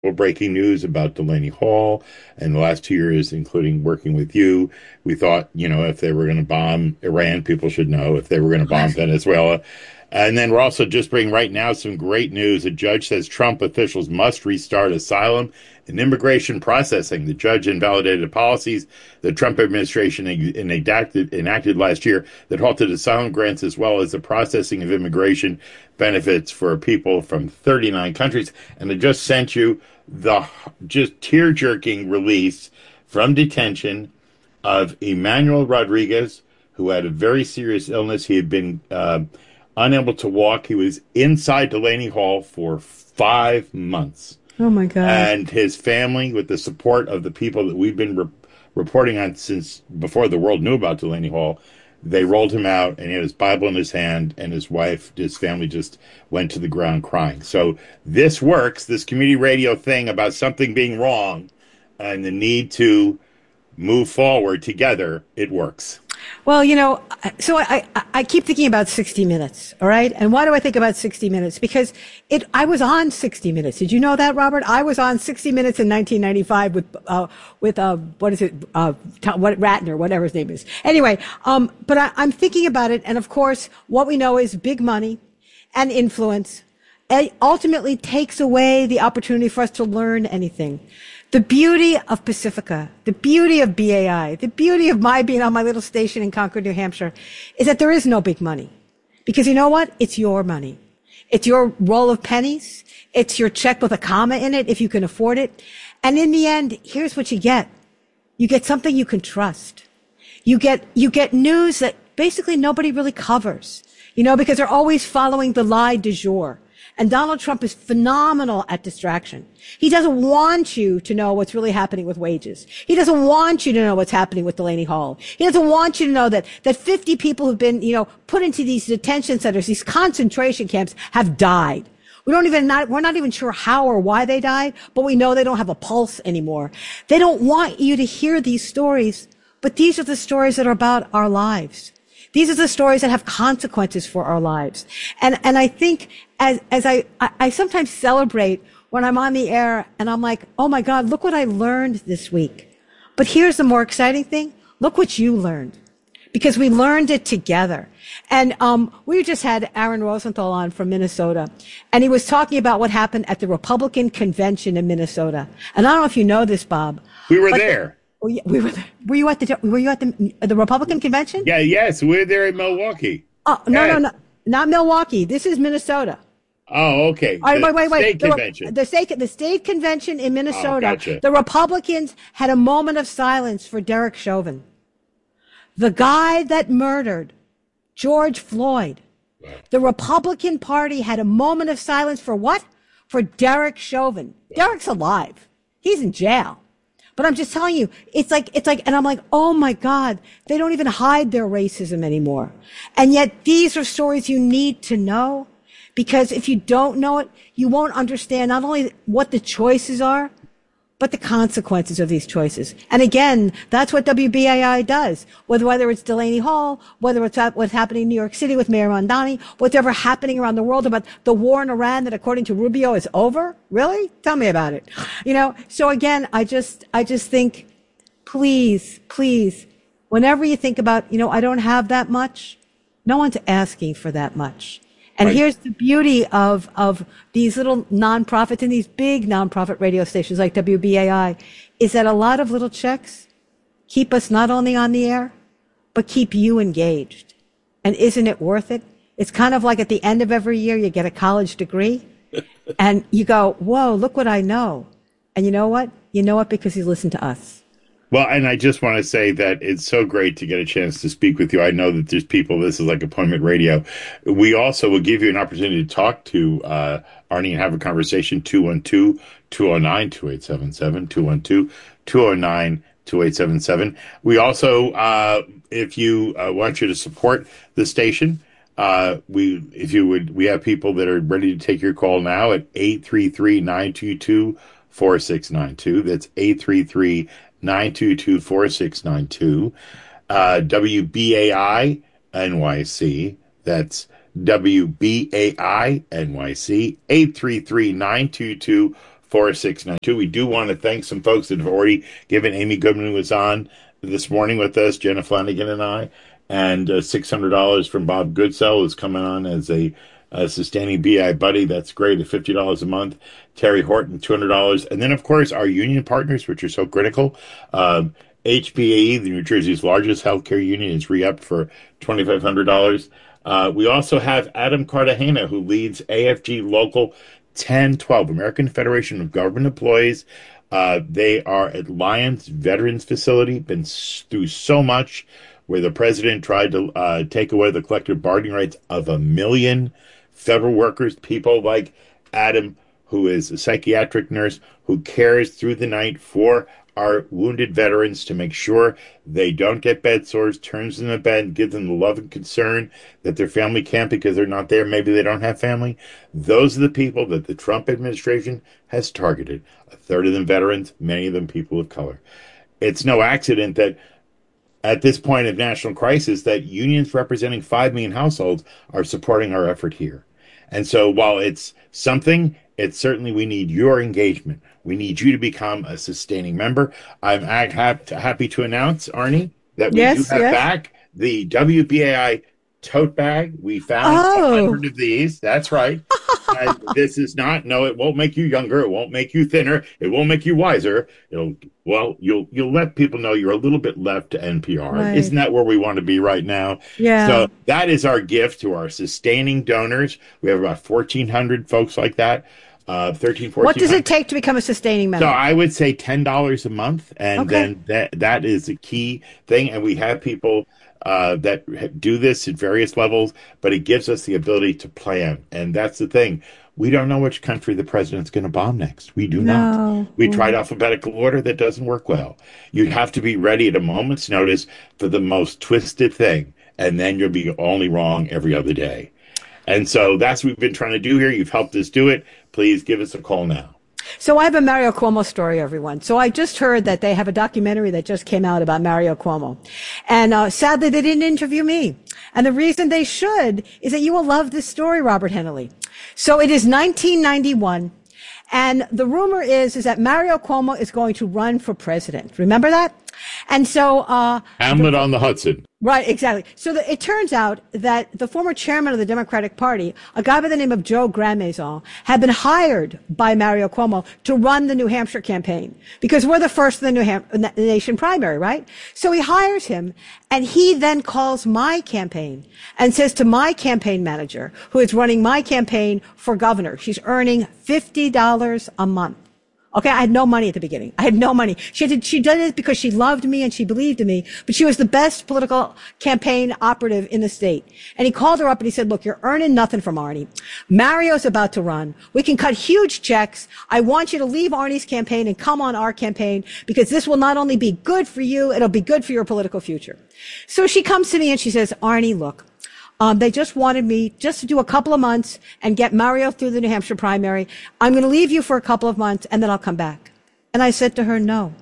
breaking news about Delaney Hall and the last 2 years, including working with you. We thought, if they were going to bomb Iran, people should know. If they were going to bomb Venezuela. And then we're also just bringing right now some great news. A judge says Trump officials must restart asylum and immigration processing. The judge invalidated policies the Trump administration enacted last year that halted asylum grants as well as the processing of immigration benefits for people from 39 countries. And I just sent you the just tear-jerking release from detention of Emmanuel Rodriguez, who had a very serious illness. He had been unable to walk. He was inside Delaney Hall for 5 months. Oh, my God. And his family, with the support of the people that we've been reporting on since before the world knew about Delaney Hall, they rolled him out, and he had his Bible in his hand, and his wife, his family just went to the ground crying. So this works, this community radio thing about something being wrong and the need to move forward together, it works. Well, so I keep thinking about 60 Minutes, all right? And why do I think about 60 Minutes? Because I was on 60 Minutes. Did you know that, Robert? I was on 60 Minutes in 1995 with what is it, Ratner, whatever his name is. Anyway, but I'm thinking about it, and of course, what we know is big money and influence ultimately takes away the opportunity for us to learn anything. The beauty of Pacifica, the beauty of BAI, the beauty of my being on my little station in Concord, New Hampshire, is that there is no big money. Because you know what? It's your money. It's your roll of pennies. It's your check with a comma in it if you can afford it. And in the end, here's what you get. You get something you can trust. You get news that basically nobody really covers, because they're always following the lie du jour. And Donald Trump is phenomenal at distraction. He doesn't want you to know what's really happening with wages. He doesn't want you to know what's happening with Delaney Hall. He doesn't want you to know that 50 people who've been, put into these detention centers, these concentration camps, have died. We're not even sure how or why they died, but we know they don't have a pulse anymore. They don't want you to hear these stories, but these are the stories that are about our lives. These are the stories that have consequences for our lives. And I think as I sometimes celebrate when I'm on the air and I'm like, oh my God, look what I learned this week. But here's the more exciting thing. Look what you learned. Because we learned it together. And we just had Aaron Rosenthal on from Minnesota, and he was talking about what happened at the Republican convention in Minnesota. And I don't know if you know this, Bob. We were there. We were there. Were you at the Republican convention? Yeah, yes, we were there in Milwaukee. Oh, no, not Milwaukee. This is Minnesota. Oh, okay. All right, wait. State convention. The state convention in Minnesota. Oh, gotcha. The Republicans had a moment of silence for Derek Chauvin, the guy that murdered George Floyd. Wow. The Republican Party had a moment of silence for what? For Derek Chauvin. Wow. Derek's alive. He's in jail. But I'm just telling you, it's like, and I'm like, oh my God, they don't even hide their racism anymore. And yet these are stories you need to know, because if you don't know it, you won't understand not only what the choices are, but the consequences of these choices. And again, that's what WBAI does. Whether it's Delaney Hall, whether it's what's happening in New York City with Mayor Mamdani, whatever happening around the world about the war in Iran that, according to Rubio, is over. Really? Tell me about it. So again, I just think, please, whenever you think about, I don't have that much, no one's asking for that much. And right. Here's the beauty of these little nonprofits and these big nonprofit radio stations like WBAI, is that a lot of little checks keep us not only on the air, but keep you engaged. And isn't it worth it? It's kind of like at the end of every year, you get a college degree and you go, whoa, look what I know. And you know what? You know it because you listen to us. Well, and I just want to say that it's so great to get a chance to speak with you. I know that there's people, this is like appointment radio. We also will give you an opportunity to talk to Arnie and have a conversation, 212-209-2877, 212-209-2877. We also, if you want you to support the station, we have people that are ready to take your call now at 833-922-4692. That's 833-922-4692. WBAI NYC. That's WBAI NYC. 833-922-4692. 4692. We do want to thank some folks that have already given. Amy Goodman, who was on this morning with us, Jenna Flanagan and I, and $600 from Bob Goodsell, who's coming on as a sustaining BI buddy. That's great at $50 a month. Terry Horton, $200. And then, of course, our union partners, which are so critical. HPAE, the New Jersey's largest healthcare union, is re-upped for $2,500. We also have Adam Cartagena, who leads AFG Local 1012, American Federation of Government Employees. They are at Lyons Veterans Facility, been through so much, where the president tried to take away the collective bargaining rights of 1 million federal workers, people like Adam, who is a psychiatric nurse, who cares through the night for our wounded veterans to make sure they don't get bed sores, turns them to bed, give them the love and concern that their family can't because they're not there. Maybe they don't have family. Those are the people that the Trump administration has targeted. A third of them veterans, many of them people of color. It's no accident that at this point of national crisis, that unions representing 5 million households are supporting our effort here. And so while it's something, it's certainly we need your engagement. We need you to become a sustaining member. I'm happy to announce, Arnie, that we do have back the WBAI tote bag. We found 100 of these. That's right. This is not, no, it won't make you younger. It won't make you thinner. It won't make you wiser. You'll let people know you're a little bit left to NPR. Right. Isn't that where we want to be right now? Yeah. So that is our gift to our sustaining donors. We have about 1,400 folks like that. 14. What does it take to become a sustaining member? So I would say $10 a month, and then that is a key thing. And we have people that do this at various levels, but it gives us the ability to plan. And that's the thing. We don't know which country the president's going to bomb next. We do not. We tried alphabetical order. That doesn't work well. You have to be ready at a moment's notice for the most twisted thing, and then you'll be only wrong every other day. And so that's what we've been trying to do here. You've helped us do it. Please give us a call now. So I have a Mario Cuomo story, everyone. So I just heard that they have a documentary that just came out about Mario Cuomo. And sadly, they didn't interview me. And the reason they should is that you will love this story, Robert Hennelly. So it is 1991. And the rumor is that Mario Cuomo is going to run for president. Remember that? And so Hamlet on the Hudson. Right, exactly. So it turns out that the former chairman of the Democratic Party, a guy by the name of Joe Grandmaison, had been hired by Mario Cuomo to run the New Hampshire campaign because we're the first in the nation primary, right? So he hires him, and he then calls my campaign and says to my campaign manager, who is running my campaign for governor, she's earning $50 a month. Okay, I had no money at the beginning. I had no money. She did it because she loved me and she believed in me, but she was the best political campaign operative in the state. And he called her up and he said, look, you're earning nothing from Arnie. Mario's about to run. We can cut huge checks. I want you to leave Arnie's campaign and come on our campaign because this will not only be good for you, it'll be good for your political future. So she comes to me and she says, Arnie, look, they just wanted me just to do a couple of months and get Mario through the New Hampshire primary. I'm going to leave you for a couple of months and then I'll come back. And I said to her, no.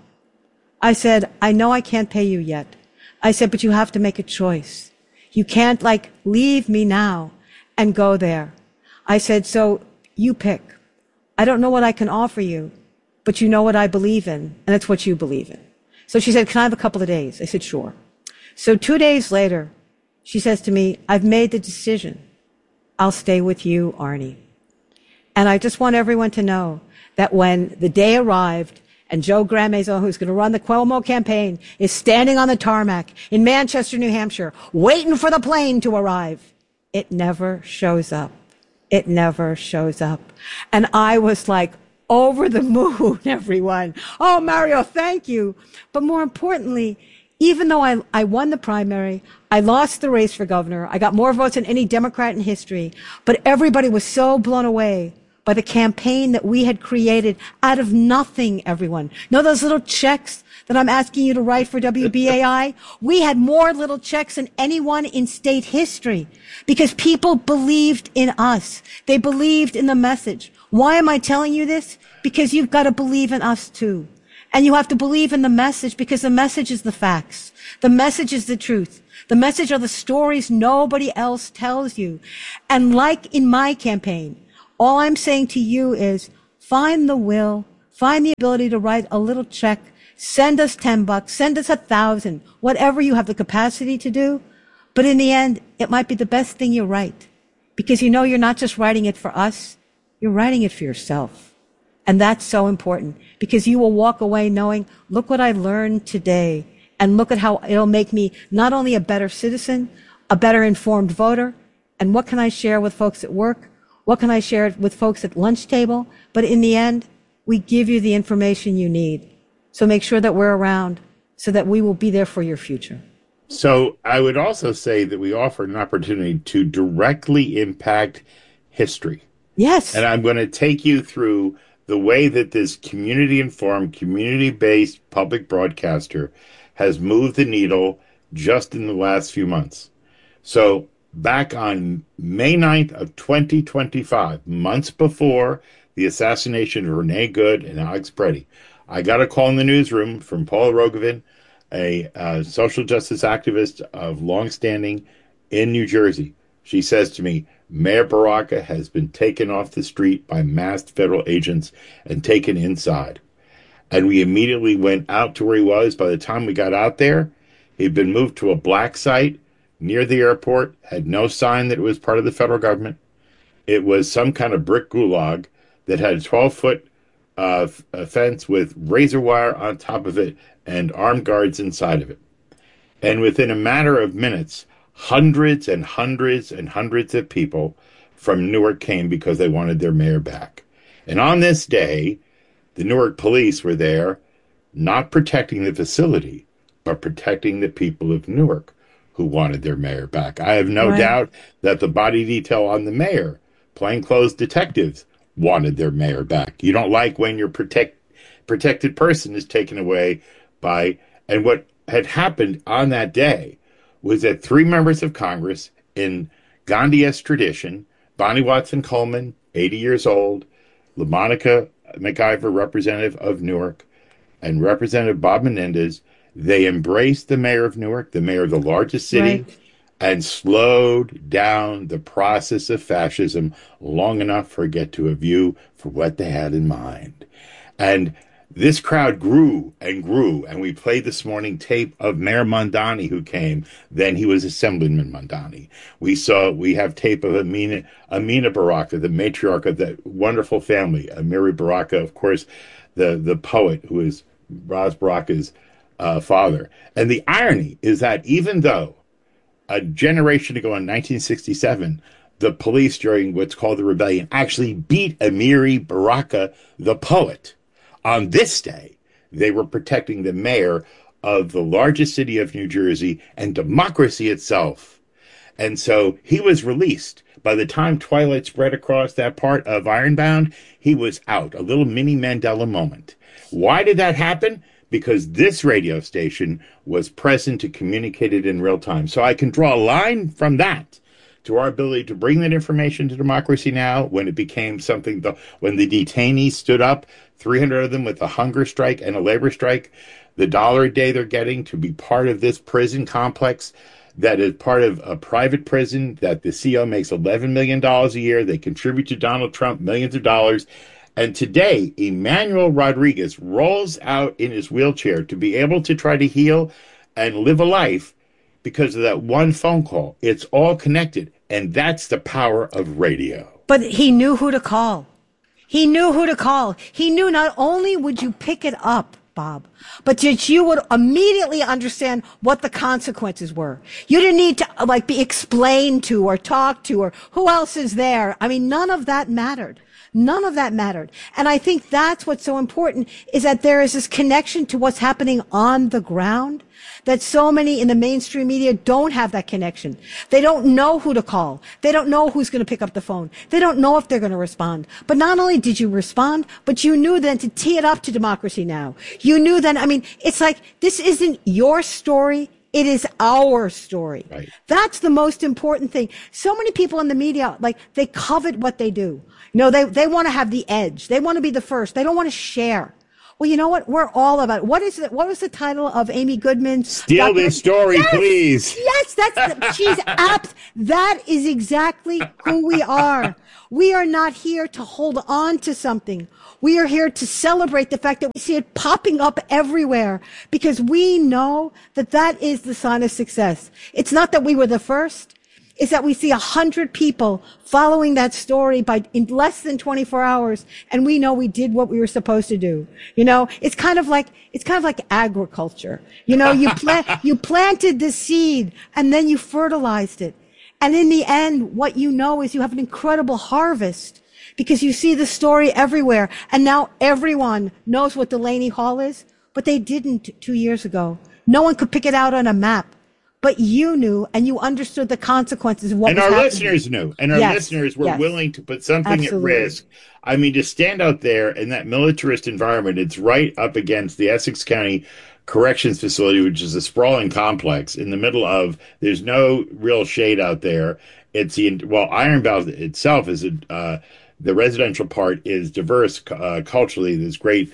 I said, I know I can't pay you yet. I said, but you have to make a choice. You can't leave me now and go there. I said, so you pick. I don't know what I can offer you, but you know what I believe in, and it's what you believe in. So she said, can I have a couple of days? I said, sure. So 2 days later, she says to me, I've made the decision. I'll stay with you, Arnie. And I just want everyone to know that when the day arrived and Joe Grandmaison, who's going to run the Cuomo campaign, is standing on the tarmac in Manchester, New Hampshire, waiting for the plane to arrive, it never shows up. It never shows up. And I was like, over the moon, everyone. Oh, Mario, thank you. But more importantly, even though I won the primary, I lost the race for governor, I got more votes than any Democrat in history, but everybody was so blown away by the campaign that we had created out of nothing, everyone. Know those little checks that I'm asking you to write for WBAI? We had more little checks than anyone in state history because people believed in us. They believed in the message. Why am I telling you this? Because you've got to believe in us too. And you have to believe in the message because the message is the facts. The message is the truth. The message are the stories nobody else tells you. And like in my campaign, all I'm saying to you is find the will, find the ability to write a little check, send us $10, send us 1,000, whatever you have the capacity to do. But in the end, it might be the best thing you write, because you know you're not just writing it for us, you're writing it for yourself. And that's so important, because you will walk away knowing, look what I learned today, and look at how it'll make me not only a better citizen, a better informed voter, and what can I share with folks at work? What can I share with folks at lunch table? But in the end, we give you the information you need. So make sure that we're around so that we will be there for your future. So I would also say that we offer an opportunity to directly impact history. Yes. And I'm going to take you through the way that this community-informed, community-based public broadcaster has moved the needle just in the last few months. So back on May 9th of 2025, months before the assassination of Renee Good and Alex Preddy, I got a call in the newsroom from Paula Rogovin, a social justice activist of longstanding in New Jersey. She says to me, Mayor Baraka has been taken off the street by masked federal agents and taken inside. And we immediately went out to where he was. By the time we got out there, he'd been moved to a black site near the airport, had no sign that it was part of the federal government. It was some kind of brick gulag that had a 12-foot fence with razor wire on top of it and armed guards inside of it. And within a matter of minutes, hundreds and hundreds and hundreds of people from Newark came because they wanted their mayor back. And on this day, the Newark police were there, not protecting the facility, but protecting the people of Newark who wanted their mayor back. I have no doubt that the body detail on the mayor, plainclothes detectives, wanted their mayor back. You don't like when your protected person is taken away by... And what had happened on that day was that 3 members of Congress, in Gandhi-esque tradition, Bonnie Watson Coleman, 80 years old, LaMonica McIver, representative of Newark, and Representative Bob Menendez, they embraced the mayor of Newark, the mayor of the largest city, and slowed down the process of fascism long enough for it to get to a view for what they had in mind. And this crowd grew and grew, and we played this morning tape of Mayor Mondani who came. Then he was Assemblyman Mondani. We have tape of Amina Baraka, the matriarch of that wonderful family. Amiri Baraka, of course, the poet who is Ras Baraka's father. And the irony is that even though a generation ago in 1967, the police during what's called the rebellion actually beat Amiri Baraka, the poet, on this day, they were protecting the mayor of the largest city of New Jersey and democracy itself. And so he was released. By the time twilight spread across that part of Ironbound, he was out. A little mini Mandela moment. Why did that happen? Because this radio station was present to communicate it in real time. So I can draw a line from that to our ability to bring that information to Democracy Now! When it became something, when the detainees stood up, 300 of them with a hunger strike and a labor strike, the $1 a day they're getting to be part of this prison complex that is part of a private prison that the CEO makes $11 million a year. They contribute to Donald Trump millions of dollars. And today, Emmanuel Rodriguez rolls out in his wheelchair to be able to try to heal and live a life because of that one phone call. It's all connected. And that's the power of radio. But he knew who to call. He knew who to call. He knew not only would you pick it up, Bob, but that you would immediately understand what the consequences were. You didn't need to be explained to or talk to or who else is there. I mean, none of that mattered. None of that mattered. And I think that's what's so important, is that there is this connection to what's happening on the ground, that so many in the mainstream media don't have that connection. They don't know who to call. They don't know who's going to pick up the phone. They don't know if they're going to respond. But not only did you respond, but you knew then to tee it up to Democracy Now! You knew then, I mean, it's like, this isn't your story. It is our story. Right. That's the most important thing. So many people in the media, they covet what they do. You know, they want to have the edge. They want to be the first. They don't want to share. Well, you know what? We're all about it. What is it? What was the title of Amy Goodman's Steal this story, yes! please. Yes, she's apt. That is exactly who we are. We are not here to hold on to something. We are here to celebrate the fact that we see it popping up everywhere because we know that that is the sign of success. It's not that we were the first. It's that we see 100 people following that story in less than 24 hours. And we know we did what we were supposed to do. You know, it's kind of like agriculture. You know, you planted the seed and then you fertilized it. And in the end, what you know is you have an incredible harvest because you see the story everywhere. And now everyone knows what Delaney Hall is, but they didn't 2 years ago. No one could pick it out on a map. But you knew and you understood the consequences of what was happening. And our listeners knew. And our listeners were willing to put something at risk. I mean, to stand out there in that militarist environment, it's right up against the Essex County Corrections Facility, which is a sprawling complex in the middle of, there's no real shade out there. It's Ironbound itself is the residential part is diverse culturally. There's great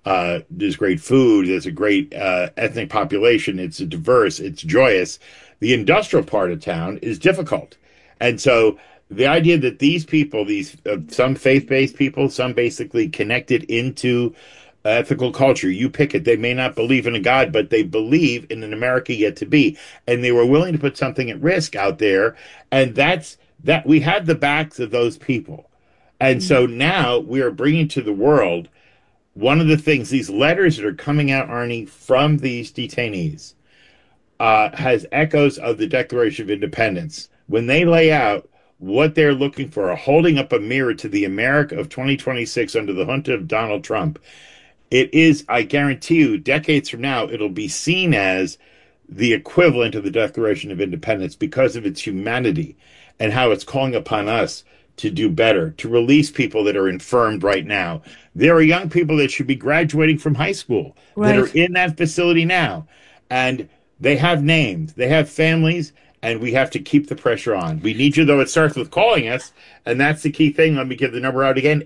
food. There's a great ethnic population. It's diverse. It's joyous. The industrial part of town is difficult. And so the idea that these people, some faith-based people, some basically connected into ethical culture, you pick it. They may not believe in a God, but they believe in an America yet to be. And they were willing to put something at risk out there. And that we had the backs of those people. And so now we are bringing to the world one of the things, these letters that are coming out, Arnie, from these detainees, has echoes of the Declaration of Independence. When they lay out what they're looking for, holding up a mirror to the America of 2026 under the junta of Donald Trump, it is, I guarantee you, decades from now, it'll be seen as the equivalent of the Declaration of Independence because of its humanity and how it's calling upon us to do better, to release people that are infirmed right now. There are young people that should be graduating from high school that are in that facility now. And they have names, they have families, and we have to keep the pressure on. We need you, though. It starts with calling us, and that's the key thing. Let me give the number out again,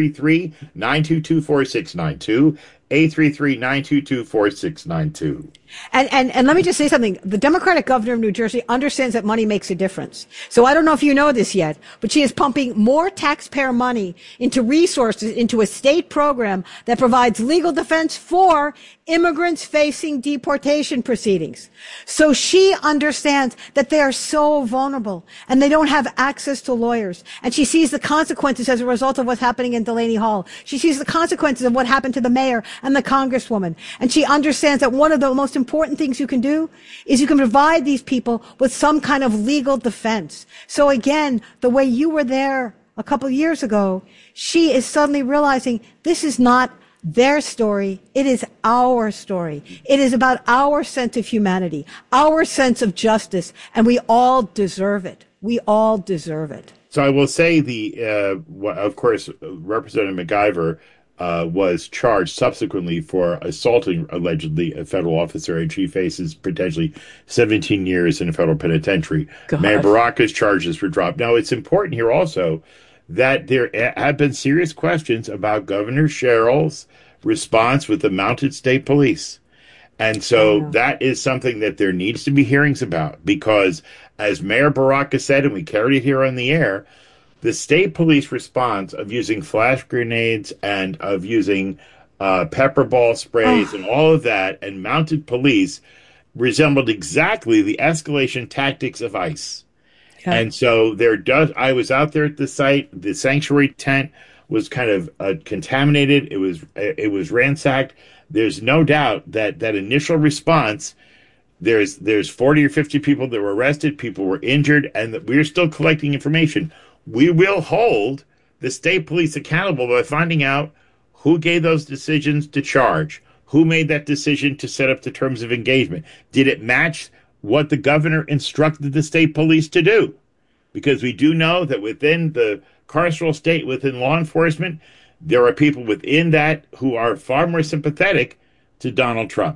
833-922-4692, 833-922-4692. And let me just say something. The Democratic governor of New Jersey understands that money makes a difference. So I don't know if you know this yet, but she is pumping more taxpayer money into resources into a state program that provides legal defense for immigrants facing deportation proceedings. So she understands that they are so vulnerable and they don't have access to lawyers. And she sees the consequences as a result of what's happening in Delaney Hall. She sees the consequences of what happened to the mayor and the congresswoman. And she understands that one of the most important things you can do is you can provide these people with some kind of legal defense. So again, the way you were there a couple of years ago, she is suddenly realizing this is not their story. It is our story. It is about our sense of humanity, our sense of justice, and we all deserve it. We all deserve it. So I will say of course, Representative MacIver was charged subsequently for assaulting, allegedly, a federal officer, and she faces potentially 17 years in a federal penitentiary. God. Mayor Baraka's charges were dropped. Now, it's important here also that there have been serious questions about Governor Sherrill's response with the mounted state police. And so that is something that there needs to be hearings about, because as Mayor Baraka said, and we carried it here on the air, the state police response of using flash grenades and of using pepper ball sprays and all of that, and mounted police, resembled exactly the escalation tactics of ICE. Okay. And so I was out there at the site. The sanctuary tent was kind of contaminated. It was ransacked. There's no doubt that initial response, there's 40 or 50 people that were arrested, people were injured, and that we're still collecting information. We will hold the state police accountable by finding out who gave those decisions to charge, who made that decision to set up the terms of engagement. Did it match what the governor instructed the state police to do? Because we do know that within the carceral state, within law enforcement, there are people within that who are far more sympathetic to Donald Trump.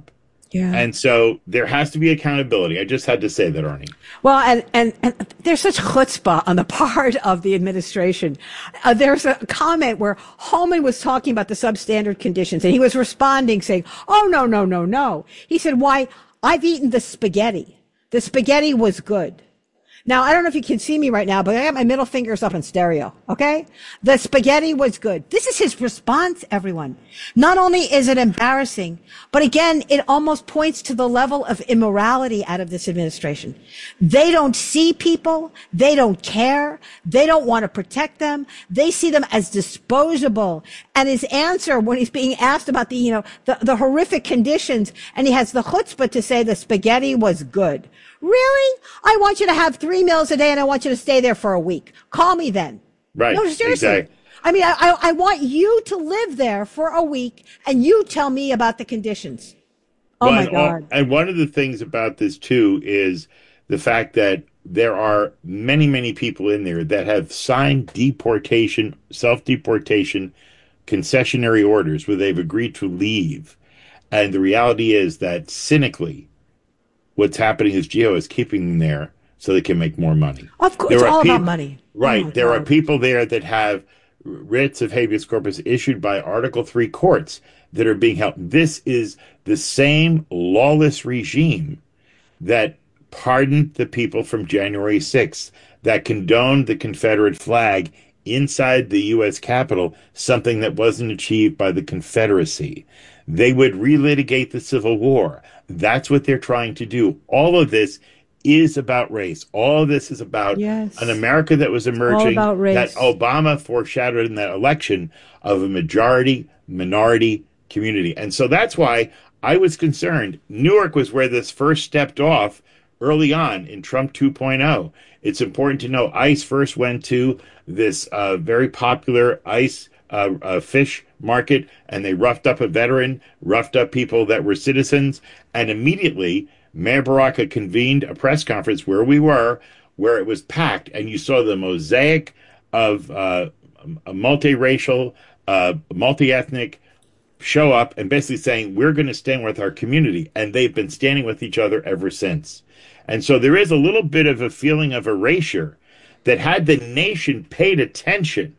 Yeah. And so there has to be accountability. I just had to say that, Arnie. Well, and there's such chutzpah on the part of the administration. There's a comment where Holman was talking about the substandard conditions, and he was responding saying, "Oh, no, no, no, no." He said, "Why, I've eaten the spaghetti. The spaghetti was good." Now, I don't know if you can see me right now, but I got my middle fingers up in stereo. Okay. The spaghetti was good. This is his response, everyone. Not only is it embarrassing, but again, it almost points to the level of immorality out of this administration. They don't see people. They don't care. They don't want to protect them. They see them as disposable. And his answer when he's being asked about the horrific conditions, and he has the chutzpah to say the spaghetti was good. Really? I want you to have 3 meals a day and I want you to stay there for a week. Call me then. Right. No, seriously. Exactly. I mean, I want you to live there for a week and you tell me about the conditions. Oh, my God. And one of the things about this, too, is the fact that there are many, many people in there that have signed deportation, self-deportation, concessionary orders where they've agreed to leave. And the reality is that cynically, what's happening is Geo is keeping them there so they can make more money. Of course, it's all about money. Right. Oh, there are people there that have writs of habeas corpus issued by Article 3 courts that are being held. This is the same lawless regime that pardoned the people from January 6th, that condoned the Confederate flag inside the U.S. Capitol, something that wasn't achieved by the Confederacy. They would relitigate the Civil War. That's what they're trying to do. All of this is about race. All of this is about an America that was emerging, that Obama foreshadowed in that election, of a majority-minority community. And so that's why I was concerned. Newark was where this first stepped off early on in Trump 2.0. It's important to know ICE first went to this very popular ICE fish market, and they roughed up a veteran, roughed up people that were citizens, and immediately Mayor Baraka convened a press conference where we were, where it was packed, and you saw the mosaic of a multiracial, multi-ethnic show up and basically saying, we're going to stand with our community, and they've been standing with each other ever since. And so there is a little bit of a feeling of erasure that had the nation paid attention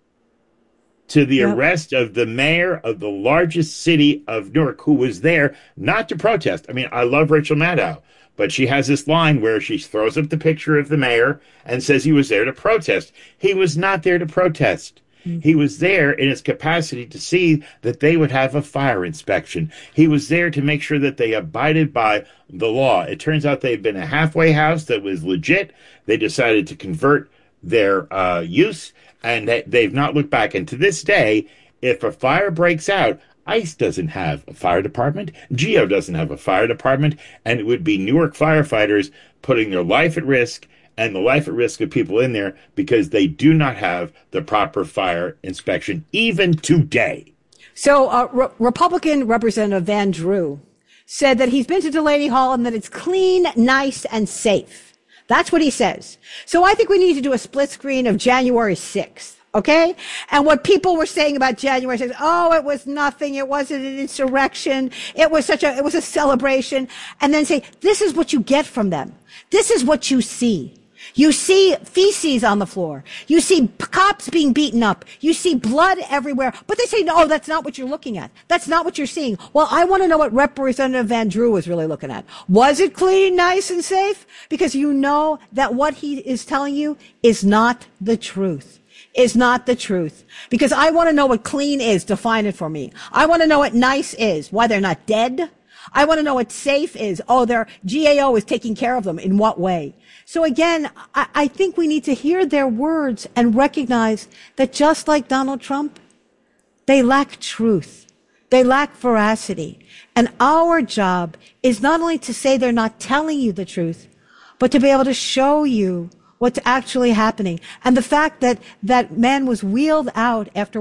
to the arrest of the mayor of the largest city of Newark, who was there not to protest. I mean, I love Rachel Maddow, but she has this line where she throws up the picture of the mayor and says he was there to protest. He was not there to protest. He was there in his capacity to see that they would have a fire inspection. He was there to make sure that they abided by the law. It turns out they've been a halfway house that was legit. They decided to convert their use, and they've not looked back. And to this day, if a fire breaks out, ICE doesn't have a fire department. GEO doesn't have a fire department. And it would be Newark firefighters putting their life at risk and the life at risk of people in there because they do not have the proper fire inspection, even today. So Republican Representative Van Drew said that he's been to Delaney Hall and that it's clean, nice, and safe. That's what he says. So I think we need to do a split screen of January 6th. Okay. And what people were saying about January 6th, oh, it was nothing. It wasn't an insurrection. It was a celebration. And then say, this is what you get from them. This is what you see. You see feces on the floor. You see cops being beaten up. You see blood everywhere. But they say, no, that's not what you're looking at. That's not what you're seeing. Well, I want to know what Representative Van Drew was really looking at. Was it clean, nice, and safe? Because you know that what he is telling you is not the truth. Is not the truth. Because I want to know what clean is. Define it for me. I want to know what nice is. Why they're not dead. I want to know what safe is. Oh, their GAO is taking care of them. In what way? So again, I think we need to hear their words and recognize that just like Donald Trump, they lack truth. They lack veracity. And our job is not only to say they're not telling you the truth, but to be able to show you what's actually happening. And the fact that that man was wheeled out after,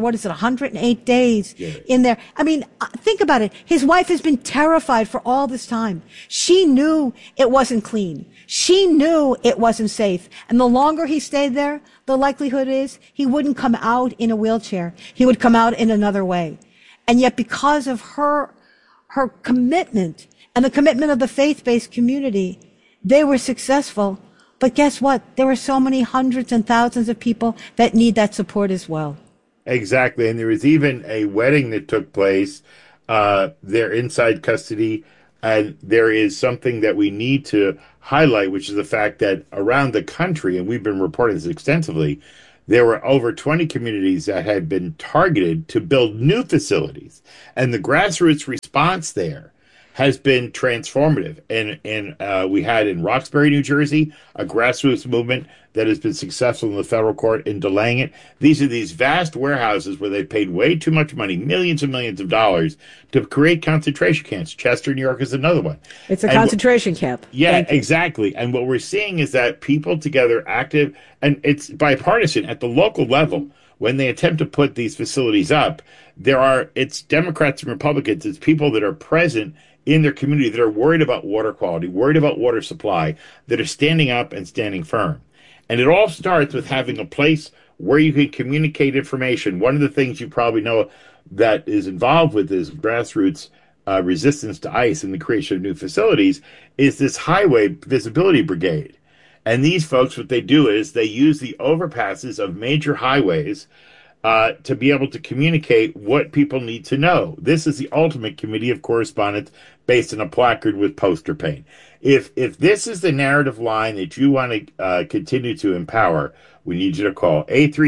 108 days in there. I mean, think about it. His wife has been terrified for all this time. She knew it wasn't clean. She knew it wasn't safe. And the longer he stayed there, the likelihood is he wouldn't come out in a wheelchair. He would come out in another way. And yet because of her her commitment and the commitment of the faith-based community, they were successful. But guess what? There are so many hundreds and thousands of people that need that support as well. Exactly. And there was even a wedding that took place. They're inside custody. And there is something that we need to highlight, which is the fact that around the country, and we've been reporting this extensively, there were over 20 communities that had been targeted to build new facilities. And the grassroots response there has been transformative. And we had in Roxbury, New Jersey, a grassroots movement that has been successful in the federal court in delaying it. These are these vast warehouses where they paid way too much money, millions and millions of dollars, to create concentration camps. Chester, New York is another one. It's a concentration camp. Yeah, exactly. And what we're seeing is that people together active, and it's bipartisan at the local level. When they attempt to put these facilities up, it's Democrats and Republicans, it's people that are present in their community that are worried about water quality, worried about water supply, that are standing up and standing firm. And it all starts with having a place where you can communicate information. One of the things you probably know that is involved with this grassroots resistance to ICE and the creation of new facilities is this highway visibility brigade. And these folks, what they do is they use the overpasses of major highways to be able to communicate what people need to know. This is the ultimate committee of correspondence based on a placard with poster paint. If this is the narrative line that you want to continue to empower, we need you to call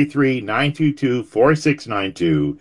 833-922-4692,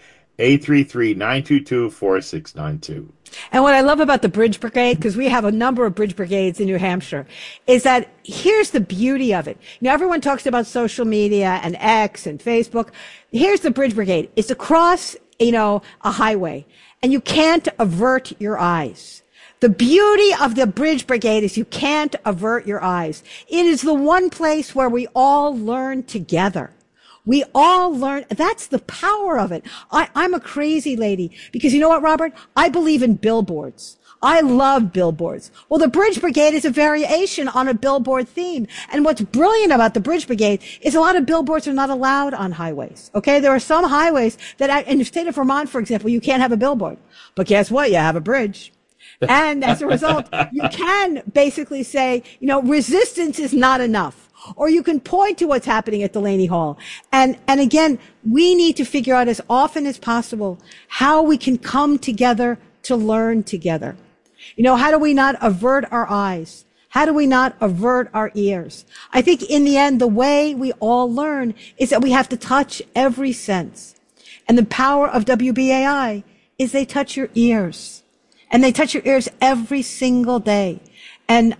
833-922-4692. And what I love about the Bridge Brigade, because we have a number of Bridge Brigades in New Hampshire, is that here's the beauty of it. You know, everyone talks about social media and X and Facebook. Here's the Bridge Brigade. It's across, a highway, and you can't avert your eyes. The beauty of the Bridge Brigade is you can't avert your eyes. It is the one place where we all learn together. We all learn. That's the power of it. I'm a crazy lady because you know what, Robert? I believe in billboards. I love billboards. Well, the Bridge Brigade is a variation on a billboard theme. And what's brilliant about the Bridge Brigade is a lot of billboards are not allowed on highways. Okay. There are some highways that in the state of Vermont, for example, you can't have a billboard, but guess what? You have a bridge. And as a result, you can basically say, resistance is not enough. Or you can point to what's happening at Delaney Hall. And again, we need to figure out as often as possible how we can come together to learn together. How do we not avert our eyes? How do we not avert our ears? I think in the end, the way we all learn is that we have to touch every sense. And the power of WBAI is they touch your ears. And they touch your ears every single day. And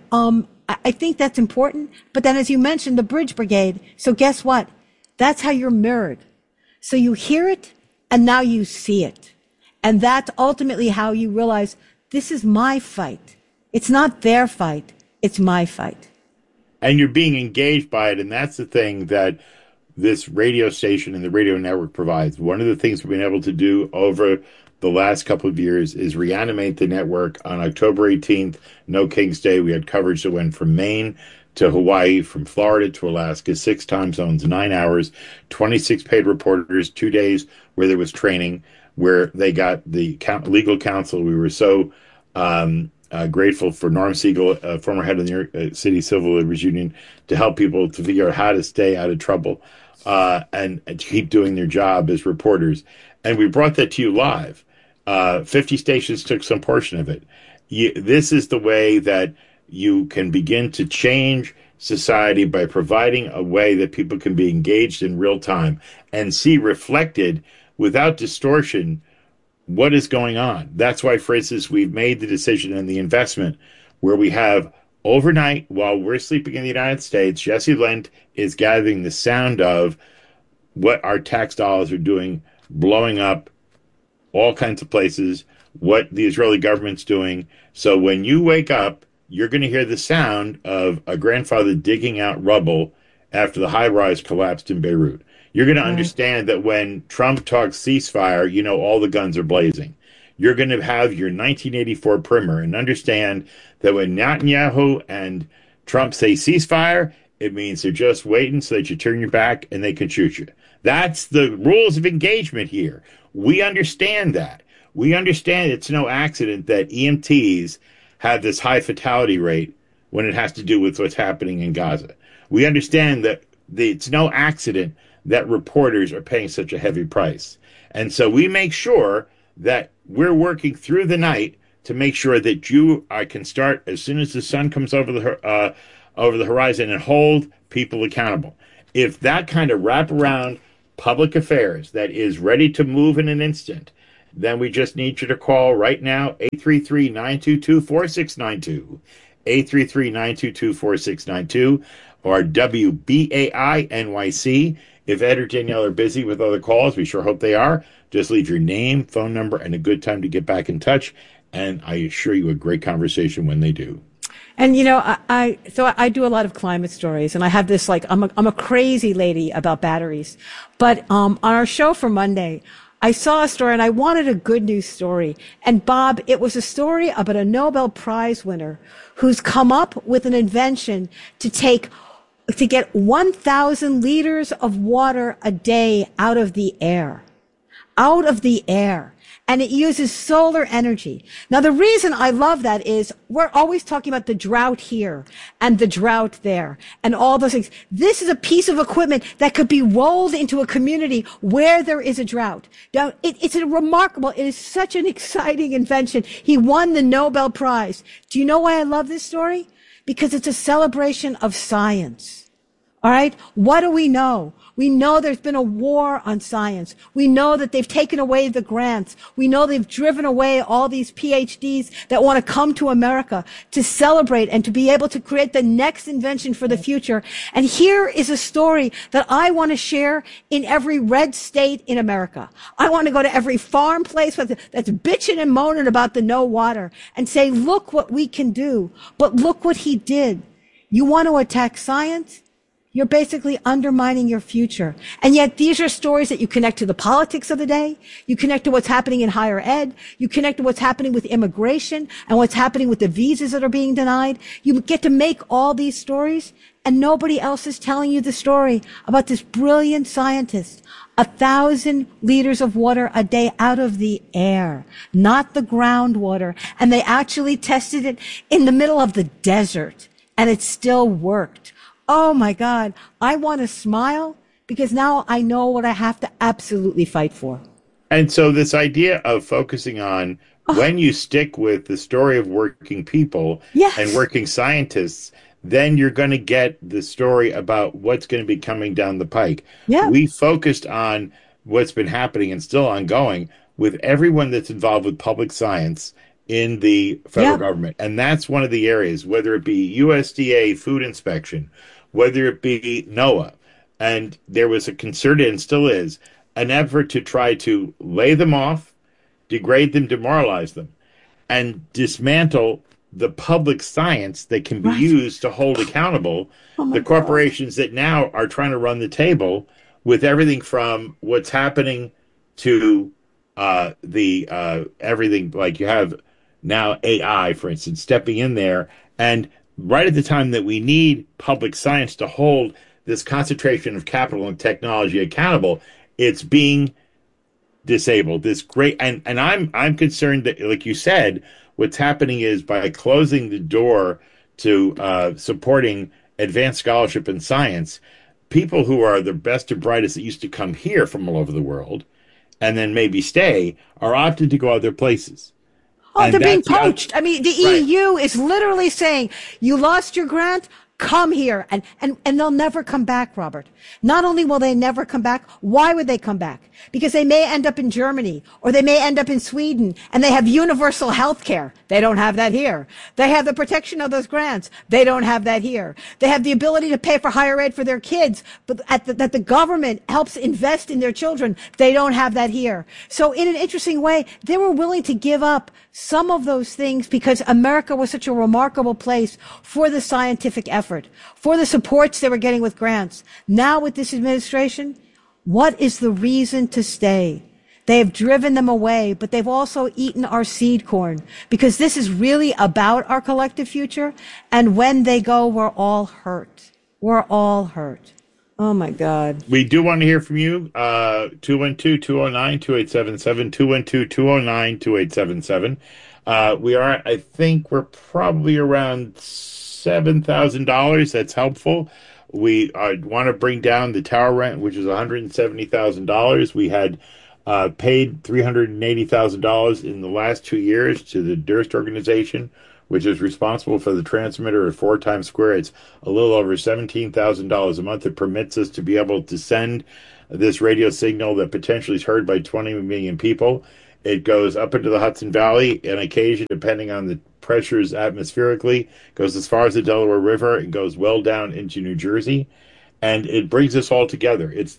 I think that's important. But then, as you mentioned, the Bridge Brigade. So guess what? That's how you're mirrored. So you hear it, and now you see it. And that's ultimately how you realize this is my fight. It's not their fight. It's my fight. And you're being engaged by it. And that's the thing that this radio station and the radio network provides. One of the things we've been able to do over the last couple of years is reanimate the network. On October 18th, No King's Day, we had coverage that went from Maine to Hawaii, from Florida to Alaska, 6 time zones, 9 hours, 26 paid reporters, 2 days where there was training, where they got the legal counsel. We were so grateful for Norm Siegel, former head of the New York City Civil Liberties Union, to help people to figure out how to stay out of trouble and to keep doing their job as reporters. And we brought that to you live. 50 stations took some portion of it. This is the way that you can begin to change society, by providing a way that people can be engaged in real time and see reflected without distortion what is going on. That's why, for instance, we've made the decision and the investment where we have overnight, while we're sleeping in the United States, Jesse Lent is gathering the sound of what our tax dollars are doing, blowing up all kinds of places, what the Israeli government's doing. So when you wake up, you're going to hear the sound of a grandfather digging out rubble after the high-rise collapsed in Beirut. You're going to understand that when Trump talks ceasefire, all the guns are blazing. You're going to have your 1984 primer and understand that when Netanyahu and Trump say ceasefire, it means they're just waiting so that you turn your back and they can shoot you. That's the rules of engagement here. We understand that. We understand it's no accident that EMTs have this high fatality rate when it has to do with what's happening in Gaza. We understand that it's no accident that reporters are paying such a heavy price. And so we make sure that we're working through the night to make sure that I can start as soon as the sun comes over the horizon and hold people accountable. If that kind of wraparound public affairs that is ready to move in an instant, then we just need you to call right now, 833-922-4692, 833-922-4692, or WBAI NYC. If Ed or Danielle are busy with other calls, we sure hope they are, just leave your name, phone number, and a good time to get back in touch, and I assure you a great conversation when they do. And I do a lot of climate stories, and I have this I'm a crazy lady about batteries. But on our show for Monday, I saw a story, and I wanted a good news story. And Bob, it was a story about a Nobel Prize winner who's come up with an invention to get 1,000 liters of water a day out of the air. Out of the air. And it uses solar energy. Now, the reason I love that is we're always talking about the drought here and the drought there and all those things. This is a piece of equipment that could be rolled into a community where there is a drought. Now, it's it is such an exciting invention. He won the Nobel Prize. Do you know why I love this story? Because it's a celebration of science. All right? What do we know? We know there's been a war on science. We know that they've taken away the grants. We know they've driven away all these PhDs that want to come to America to celebrate and to be able to create the next invention for the future. And here is a story that I want to share in every red state in America. I want to go to every farm place that's bitching and moaning about the no water and say, look what we can do. But look what he did. You want to attack science? You're basically undermining your future. And yet these are stories that you connect to the politics of the day. You connect to what's happening in higher ed. You connect to what's happening with immigration and what's happening with the visas that are being denied. You get to make all these stories, and nobody else is telling you the story about this brilliant scientist. 1,000 liters of water a day out of the air, not the groundwater. And they actually tested it in the middle of the desert, and it still worked. Oh my God, I want to smile because now I know what I have to absolutely fight for. And so this idea of focusing on when you stick with the story of working people and working scientists, then you're going to get the story about what's going to be coming down the pike. Yeah. We focused on what's been happening and still ongoing with everyone that's involved with public science in the federal government. And that's one of the areas, whether it be USDA food inspection, whether it be NOAA. And there was a concerted, and still is, an effort to try to lay them off, degrade them, demoralize them, and dismantle the public science that can be used to hold accountable the corporations that now are trying to run the table with everything from what's happening to everything, like you have now AI, for instance, stepping in there. And right at the time that we need public science to hold this concentration of capital and technology accountable, it's being disabled. This great, and I'm concerned that, like you said, what's happening is by closing the door to supporting advanced scholarship in science, people who are the best and brightest that used to come here from all over the world and then maybe stay are opted to go other places. Oh, they're being poached. I mean, the EU is literally saying, you lost your grant, come here. And they'll never come back, Robert. Not only will they never come back, why would they come back? Because they may end up in Germany or they may end up in Sweden and they have universal health care. They don't have that here. They have the protection of those grants. They don't have that here. They have the ability to pay for higher ed for their kids, but that the government helps invest in their children. They don't have that here. So in an interesting way, they were willing to give up some of those things because America was such a remarkable place for the scientific effort, for the supports they were getting with grants. Now with this administration, what is the reason to stay? They have driven them away, but they've also eaten our seed corn because this is really about our collective future. And when they go, we're all hurt. We're all hurt. Oh my God. We do want to hear from you. 212-209-2877, 212-209-2877. We are, I think we're probably around $7,000. That's helpful. We want to bring down the tower rent, which is $170,000. We had paid $380,000 in the last 2 years to the Durst organization, which is responsible for the transmitter at 4 Times Square. It's a little over $17,000 a month. It permits us to be able to send this radio signal that potentially is heard by 20 million people. It goes up into the Hudson Valley, and occasion, depending on the pressures atmospherically, goes as far as the Delaware River and goes well down into New Jersey. And it brings us all together. It's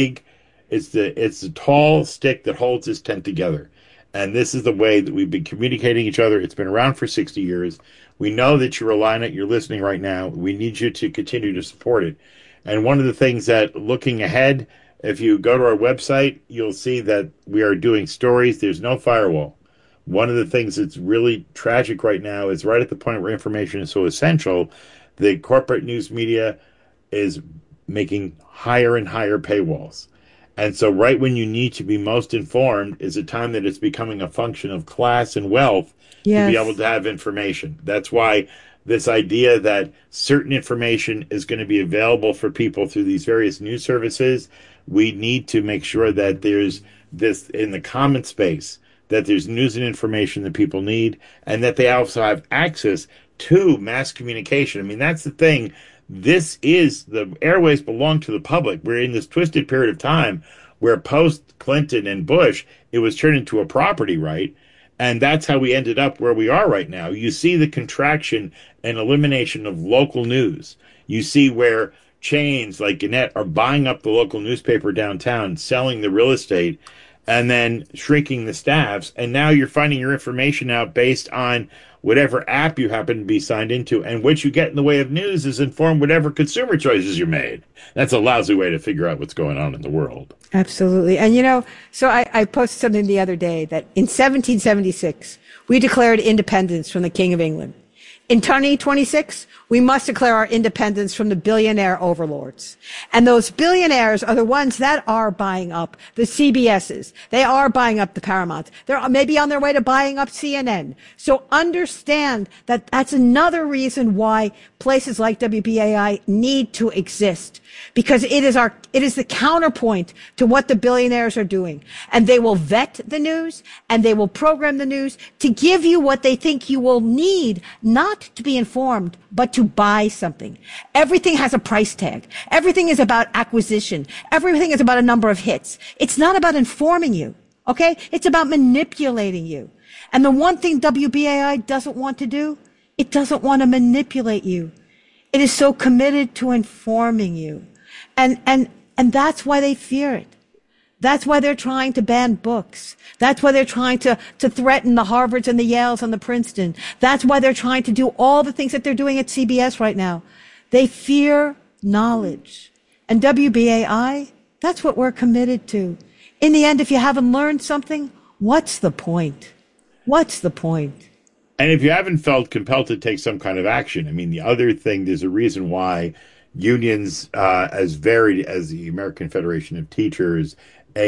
the tall stick that holds this tent together. And this is the way that we've been communicating each other. It's been around for 60 years. We know that you're relying on it. You're listening right now. We need you to continue to support it. And one of the things that, looking ahead, if you go to our website, you'll see that we are doing stories. There's no firewall. One of the things that's really tragic right now is right at the point where information is so essential, the corporate news media is making higher and higher paywalls. And so right when you need to be most informed is a time that it's becoming a function of class and wealth to be able to have information. That's why this idea that certain information is going to be available for people through these various news services, we need to make sure that there's this in the common space, that there's news and information that people need, and that they also have access to mass communication. I mean, that's the thing. The airways belong to the public. We're in this twisted period of time where post Clinton and Bush, it was turned into a property right. And that's how we ended up where we are right now. You see the contraction and elimination of local news. You see where chains like Gannett are buying up the local newspaper downtown, selling the real estate, and then shrinking the staffs. And now you're finding your information out based on whatever app you happen to be signed into. And what you get in the way of news is informed whatever consumer choices you made. That's a lousy way to figure out what's going on in the world. Absolutely. And so I posted something the other day that in 1776, we declared independence from the King of England. In 2026, we must declare our independence from the billionaire overlords. And those billionaires are the ones that are buying up the CBSs. They are buying up the Paramounts. They're maybe on their way to buying up CNN. So understand that that's another reason why places like WBAI need to exist, because it is the counterpoint to what the billionaires are doing. And they will vet the news and they will program the news to give you what they think you will need, not to be informed, but to buy something. Everything has a price tag. Everything is about acquisition. Everything is about a number of hits. It's not about informing you. Okay? It's about manipulating you. And the one thing WBAI doesn't want to do, it doesn't want to manipulate you. It is so committed to informing you. And that's why they fear it. That's why they're trying to ban books. That's why they're trying to threaten the Harvards and the Yales and the Princeton. That's why they're trying to do all the things that they're doing at CBS right now. They fear knowledge. And WBAI, that's what we're committed to. In the end, if you haven't learned something, what's the point? What's the point? And if you haven't felt compelled to take some kind of action, I mean, the other thing, there's a reason why unions as varied as the American Federation of Teachers,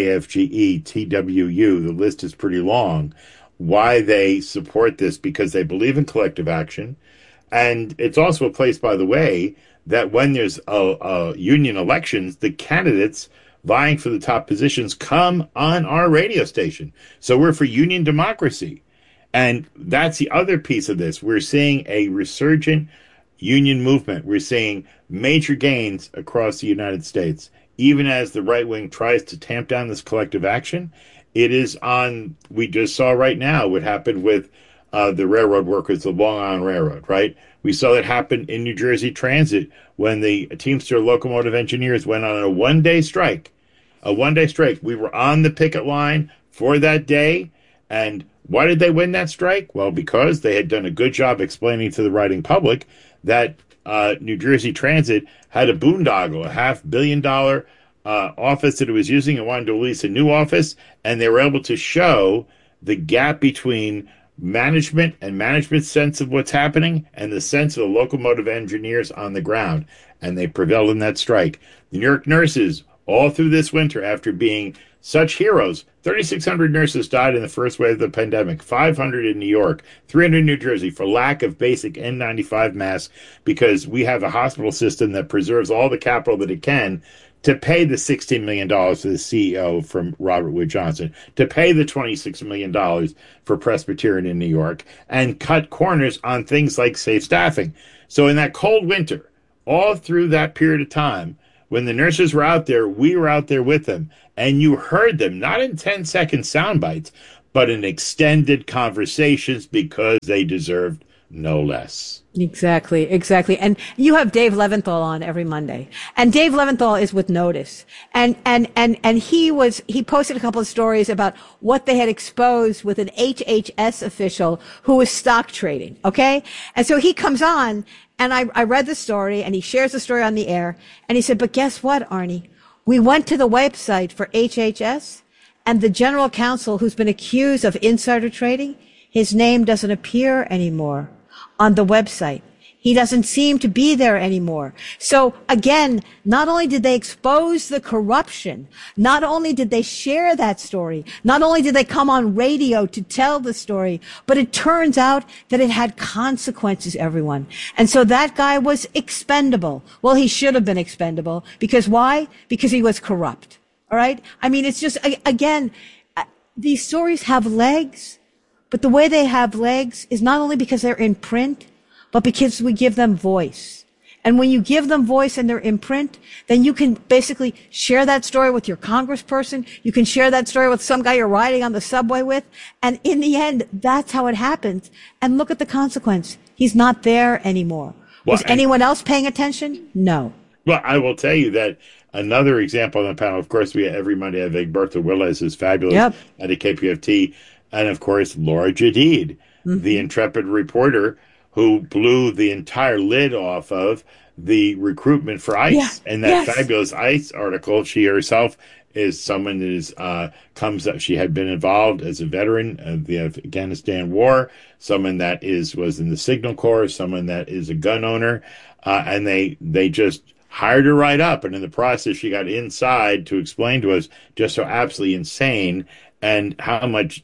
AFGE, TWU, the list is pretty long, why they support this, because they believe in collective action. And it's also a place, by the way, that when there's union elections, the candidates vying for the top positions come on our radio station. So we're for union democracy. And that's the other piece of this. We're seeing a resurgent union movement. We're seeing major gains across the United States. Even as the right wing tries to tamp down this collective action, it is on, we just saw right now what happened with the railroad workers, the Long Island Railroad, right? We saw that happen in New Jersey Transit when the Teamster locomotive engineers went on a one-day strike. A one-day strike. We were on the picket line for that day, and why did they win that strike? Well, because they had done a good job explaining to the writing public that New Jersey Transit had a boondoggle, a $500 million office that it was using and wanted to release a new office, and they were able to show the gap between management and management sense of what's happening and the sense of the locomotive engineers on the ground. And they prevailed in that strike. The New York nurses, all through this winter, after being such heroes, 3,600 nurses died in the first wave of the pandemic, 500 in New York, 300 in New Jersey for lack of basic N95 masks, because we have a hospital system that preserves all the capital that it can to pay the $16 million to the CEO from Robert Wood Johnson, to pay the $26 million for Presbyterian in New York, and cut corners on things like safe staffing. So in that cold winter, all through that period of time, when the nurses were out there, we were out there with them, and you heard them, not in 10-second sound bites, but in extended conversations because they deserved no less. Exactly. And you have Dave Leventhal on every Monday. And Dave Leventhal is with Notice. And he posted a couple of stories about what they had exposed with an HHS official who was stock trading. Okay. And so he comes on, and I read the story, and he shares the story on the air. And he said, but guess what, Arnie? We went to the website for HHS, and the general counsel who's been accused of insider trading, his name doesn't appear anymore on the website. He doesn't seem to be there anymore. So again, not only did they expose the corruption, not only did they share that story, not only did they come on radio to tell the story, but it turns out that it had consequences, everyone. And so that guy was expendable. Well, he should have been expendable. Because why? Because he was corrupt. All right? I mean, it's just, again, these stories have legs. But the way they have legs is not only because they're in print, but because we give them voice. And when you give them voice and they're in print, then you can basically share that story with your congressperson. You can share that story with some guy you're riding on the subway with. And in the end, that's how it happens. And look at the consequence. He's not there anymore. Was anyone else paying attention? No. Well, I will tell you that another example on the panel, of course, we every Monday have Egberto Willis, who's fabulous at the KPFT. And, of course, Laura Jadid, the intrepid reporter who blew the entire lid off of the recruitment for ICE. And that fabulous ICE article, she herself is someone that is, comes up. She had been involved as a veteran of the Afghanistan war, someone that was in the Signal Corps, someone that is a gun owner. And they just hired her right up. And in the process, she got inside to explain to us just so absolutely insane and how much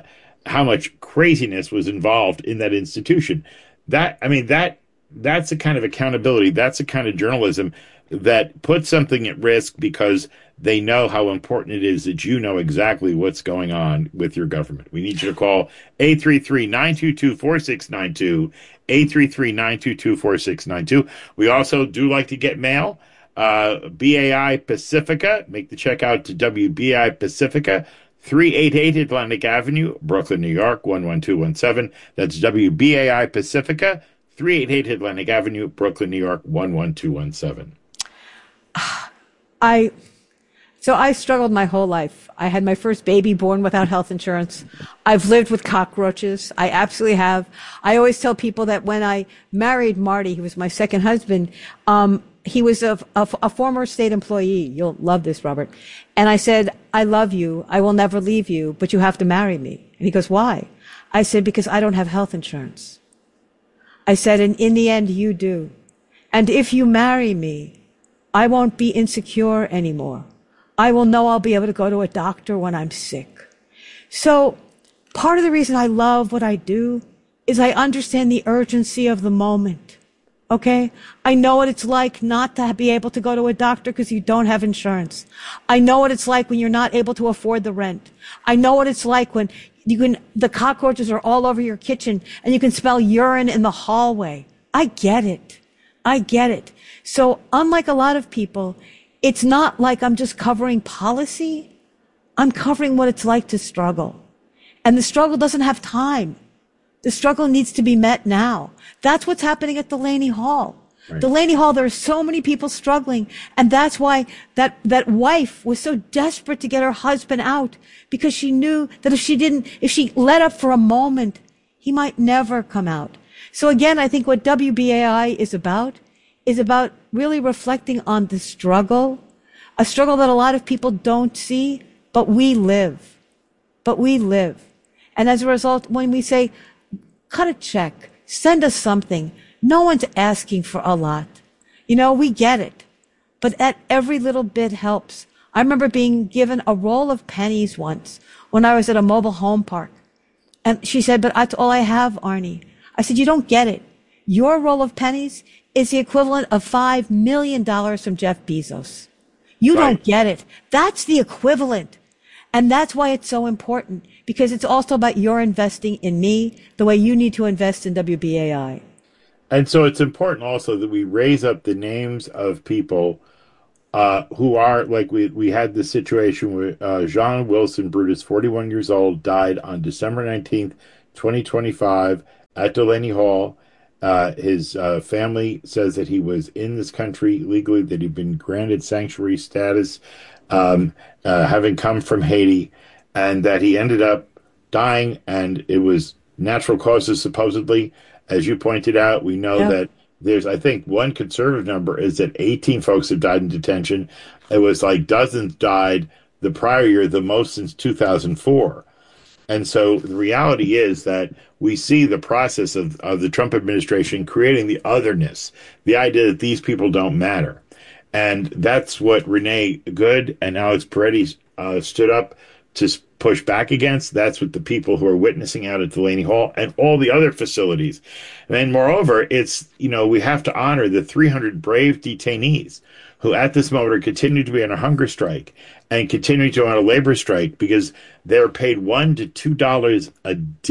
craziness was involved in that institution. That's the kind of accountability. That's the kind of journalism that puts something at risk because they know how important it is that you know exactly what's going on with your government. We need you to call 833-922-4692, 833-922-4692. We also do like to get mail. BAI Pacifica, make the check out to WBAI Pacifica, 388 Atlantic Avenue, Brooklyn, New York, 11217. That's WBAI Pacifica, 388 Atlantic Avenue, Brooklyn, New York, 11217. So I struggled my whole life. I had my first baby born without health insurance. I've lived with cockroaches. I absolutely have. I always tell people that when I married Marty, he was my second husband, he was a former state employee. You'll love this, Robert. And I said, I love you. I will never leave you, but you have to marry me. And he goes, why? I said, because I don't have health insurance. I said, and in the end, you do. And if you marry me, I won't be insecure anymore. I will know I'll be able to go to a doctor when I'm sick. So part of the reason I love what I do is I understand the urgency of the moment. Okay? I know what it's like not to be able to go to a doctor because you don't have insurance. I know what it's like when you're not able to afford the rent. I know what it's like when the cockroaches are all over your kitchen and you can smell urine in the hallway. I get it. So unlike a lot of people, it's not like I'm just covering policy. I'm covering what it's like to struggle. And the struggle doesn't have time. The struggle needs to be met now. That's what's happening at Delaney Hall. Right. Delaney Hall, there are so many people struggling. And that's why that wife was so desperate to get her husband out, because she knew that if she let up for a moment, he might never come out. So again, I think what WBAI is about really reflecting on the struggle, a struggle that a lot of people don't see, but we live. And as a result, when we say, cut a check, send us something, no one's asking for a lot. We get it. But that every little bit helps. I remember being given a roll of pennies once when I was at a mobile home park. And she said, but that's all I have, Arnie. I said, you don't get it. Your roll of pennies is the equivalent of $5 million from Jeff Bezos. You don't get it. That's the equivalent. And that's why it's so important, because it's also about your investing in me the way you need to invest in WBAI. And so it's important also that we raise up the names of people who are, like we had this situation where John Wilson Brutus, 41 years old, died on December 19th, 2025 at Delaney Hall. His family says that he was in this country legally, that he'd been granted sanctuary status, having come from Haiti, and that he ended up dying, and it was natural causes, supposedly. As you pointed out, we know that there's, I think, one conservative number is that 18 folks have died in detention. It was like dozens died the prior year, the most since 2004. And so the reality is that we see the process of the Trump administration creating the otherness, the idea that these people don't matter. And that's what Renee Good and Alex Peretti stood up to push back against. That's what the people who are witnessing out at Delaney Hall and all the other facilities. And moreover, it's, we have to honor the 300 brave detainees who at this moment are continuing to be on a hunger strike and continuing to on a labor strike because they're paid $1 to $2 a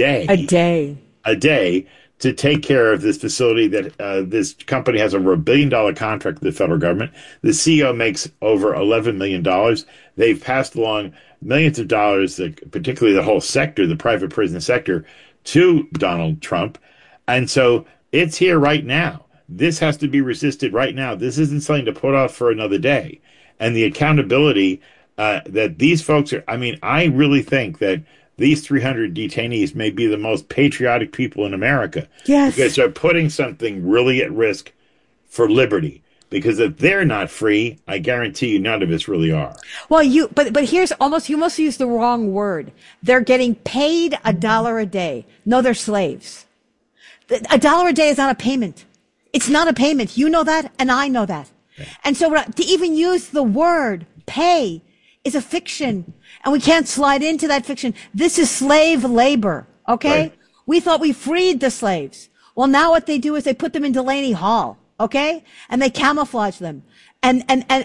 day to take care of this facility that this company has over $1 billion contract with the federal government. The CEO makes over $11 million. They've passed along millions of dollars, particularly the whole sector, the private prison sector, to Donald Trump. And so it's here right now. This has to be resisted right now. This isn't something to put off for another day. And the accountability that these folks are, I really think that these 300 detainees may be the most patriotic people in America. Yes. Because they're putting something really at risk for liberty. Because if they're not free, I guarantee you none of us really are. Well, but here's you almost used the wrong word. They're getting paid $1 a day. No, they're slaves. $1 a day is not a payment. It's not a payment. You know that, and I know that. Okay. And so to even use the word pay is a fiction, and we can't slide into that fiction. This is slave labor, okay? Right. We thought we freed the slaves. Well, now what they do is they put them in Delaney Hall, okay? And they camouflage them. And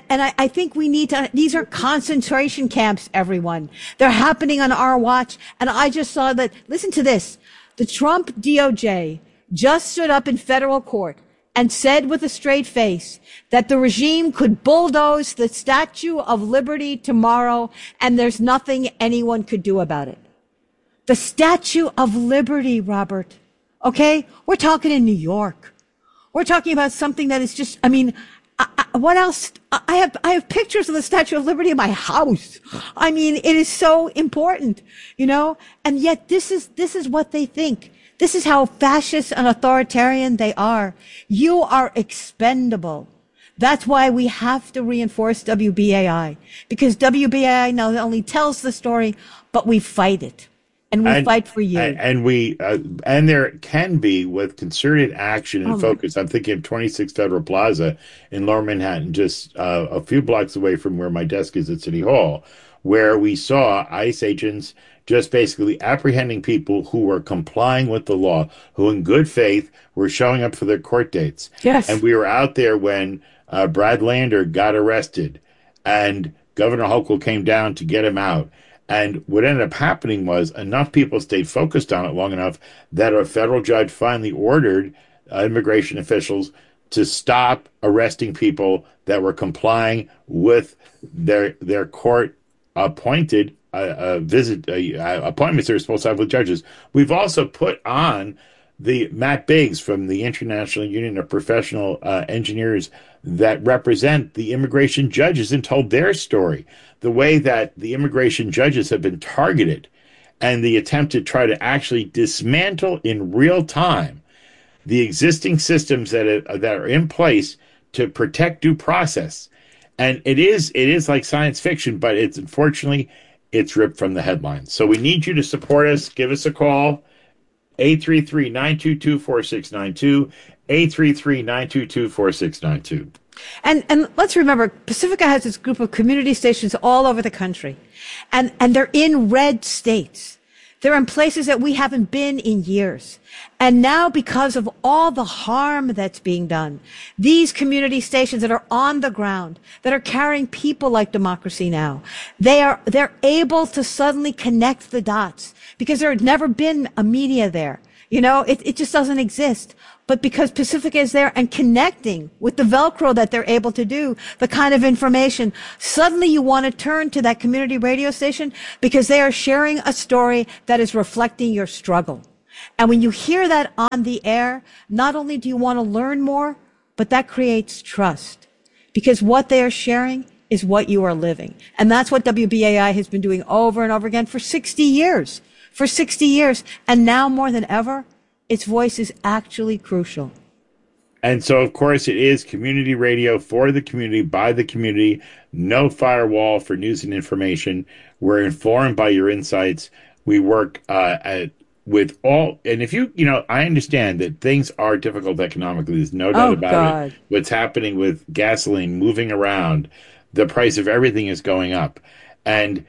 I think we need to, these are concentration camps, everyone. They're happening on our watch. And I just saw that, listen to this. The Trump DOJ just stood up in federal court and said with a straight face that the regime could bulldoze the Statue of Liberty tomorrow and there's nothing anyone could do about it. The Statue of Liberty, Robert. Okay? We're talking in New York. We're talking about something that is just, what else? I have pictures of the Statue of Liberty in my house. It is so important, and yet this is what they think. This is how fascist and authoritarian they are. You are expendable. That's why we have to reinforce WBAI, because WBAI not only tells the story, but we fight it. And we fight for you. And there can be, with concerted action and focus, I'm thinking of 26 Federal Plaza in Lower Manhattan, just a few blocks away from where my desk is at City Hall, where we saw ICE agents just basically apprehending people who were complying with the law, who in good faith were showing up for their court dates. Yes. And we were out there when Brad Lander got arrested, and Governor Hochul came down to get him out. And what ended up happening was enough people stayed focused on it long enough that a federal judge finally ordered immigration officials to stop arresting people that were complying with their court appointed appointments they were supposed to have with judges. We've also put on the Matt Biggs from the International Union of Professional Engineers that represent the immigration judges and told their story. The way that the immigration judges have been targeted and the attempt to try to actually dismantle in real time the existing systems that are in place to protect due process. And it is like science fiction, but it's unfortunately it's ripped from the headlines. So we need you to support us. Give us a call, 833-922-4692, 833-922-4692. And let's remember, Pacifica has this group of community stations all over the country. And they're in red states. They're in places that we haven't been in years. And now, because of all the harm that's being done, these community stations that are on the ground, that are carrying people like Democracy Now!, they're able to suddenly connect the dots because there had never been a media there. It just doesn't exist. But because Pacifica is there and connecting with the Velcro that they're able to do, the kind of information, suddenly you want to turn to that community radio station because they are sharing a story that is reflecting your struggle. And when you hear that on the air, not only do you want to learn more, but that creates trust because what they are sharing is what you are living. And that's what WBAI has been doing over and over again for 60 years. For 60 years. And now more than ever, its voice is actually crucial. And so, of course, it is community radio for the community, by the community. No firewall for news and information. We're informed by your insights. We work with all, and if I understand that things are difficult economically. There's no doubt about it. What's happening with gasoline moving around, the price of everything is going up. And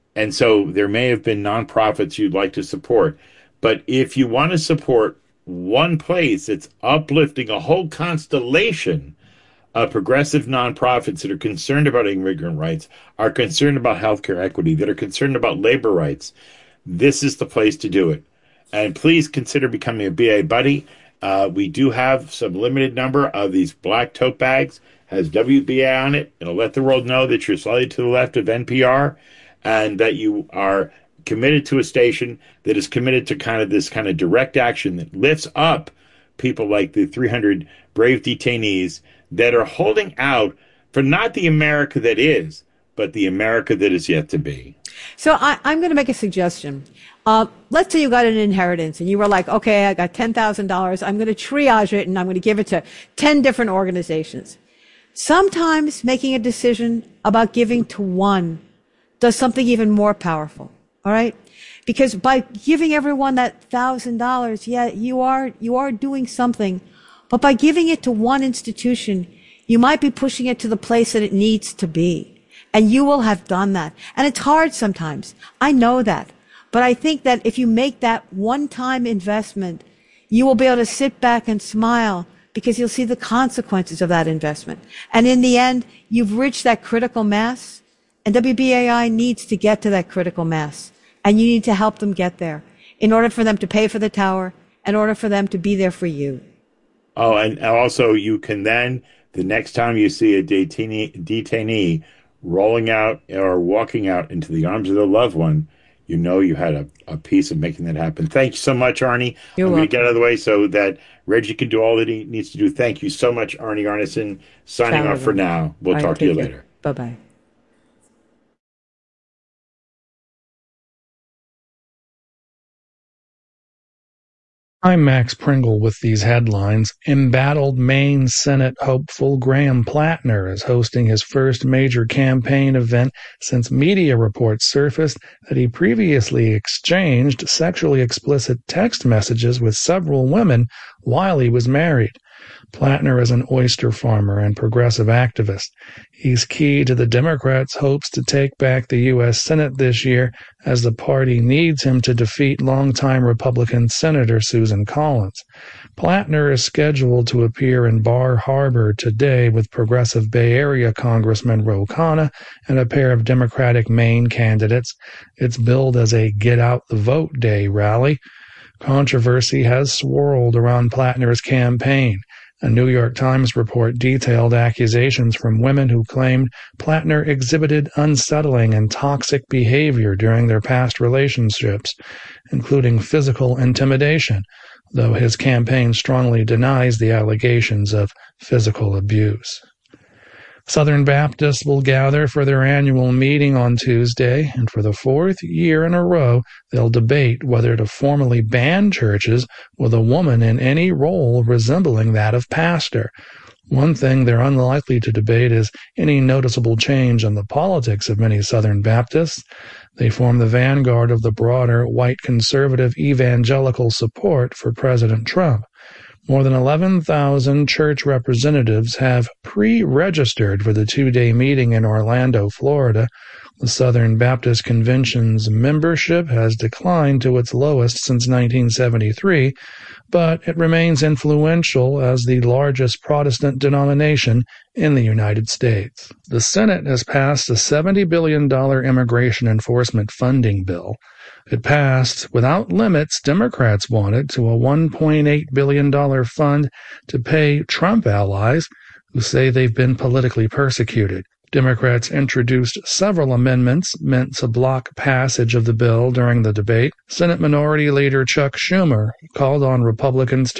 so there may have been nonprofits you'd like to support. But if you want to support one place that's uplifting a whole constellation of progressive nonprofits that are concerned about immigrant rights, are concerned about healthcare equity, that are concerned about labor rights, this is the place to do it. And please consider becoming a BA buddy. We do have some limited number of these black tote bags, has WBA on it. It'll let the world know that you're slightly to the left of NPR and that you are committed to a station that is committed to this kind of direct action that lifts up people like the 300 brave detainees that are holding out for not the America that is, but the America that is yet to be. So I'm going to make a suggestion. Let's say you got an inheritance and you were like, okay, I got $10,000. I'm going to triage it and I'm going to give it to 10 different organizations. Sometimes making a decision about giving to one does something even more powerful. All right? Because by giving everyone that $1,000, yeah, you are doing something. But by giving it to one institution, you might be pushing it to the place that it needs to be. And you will have done that. And it's hard sometimes. I know that. But I think that if you make that one-time investment, you will be able to sit back and smile because you'll see the consequences of that investment. And in the end, you've reached that critical mass, and WBAI needs to get to that critical mass. And you need to help them get there in order for them to pay for the tower, in order for them to be there for you. Oh, and also you can then, the next time you see a detainee rolling out or walking out into the arms of their loved one, you had a piece of making that happen. Thank you so much, Arnie. I'm going to get out of the way so that Reggie can do all that he needs to do. Thank you so much, Arnie Arnesen. Signing off for now. We'll talk to you later. Bye-bye. I'm Max Pringle with these headlines. Embattled Maine Senate hopeful Graham Plattner is hosting his first major campaign event since media reports surfaced that he previously exchanged sexually explicit text messages with several women while he was married. Plattner is an oyster farmer and progressive activist. He's key to the Democrats' hopes to take back the U.S. Senate this year as the party needs him to defeat longtime Republican Senator Susan Collins. Plattner is scheduled to appear in Bar Harbor today with progressive Bay Area Congressman Ro Khanna and a pair of Democratic Maine candidates. It's billed as a Get Out the Vote Day rally. Controversy has swirled around Plattner's campaign. A New York Times report detailed accusations from women who claimed Plattner exhibited unsettling and toxic behavior during their past relationships, including physical intimidation, though his campaign strongly denies the allegations of physical abuse. Southern Baptists will gather for their annual meeting on Tuesday, and for the fourth year in a row, they'll debate whether to formally ban churches with a woman in any role resembling that of pastor. One thing they're unlikely to debate is any noticeable change in the politics of many Southern Baptists. They form the vanguard of the broader white conservative evangelical support for President Trump. More than 11,000 church representatives have pre-registered for the two-day meeting in Orlando, Florida. The Southern Baptist Convention's membership has declined to its lowest since 1973, but it remains influential as the largest Protestant denomination in the United States. The Senate has passed a $70 billion immigration enforcement funding bill. It passed without limits. Democrats wanted to a $1.8 billion fund to pay Trump allies who say they've been politically persecuted. Democrats introduced several amendments meant to block passage of the bill during the debate. Senate Minority Leader Chuck Schumer called on Republicans to